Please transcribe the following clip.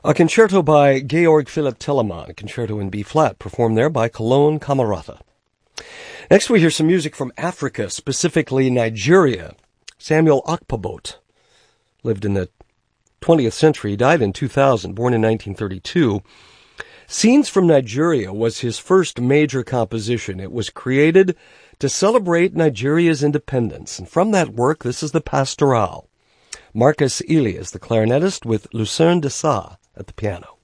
A concerto by Georg Philipp Telemann, a concerto in B-flat, performed there by Cologne Camerata. Next we hear some music from Africa, specifically Nigeria. Samuel Okpebholo lived in the 20th century. He died in 2000, born in 1932. Scenes from Nigeria was his first major composition. It was created to celebrate Nigeria's independence. And from that work, this is the Pastoral. Marcus Elias, the clarinetist, with Lucerne de Sa at the piano.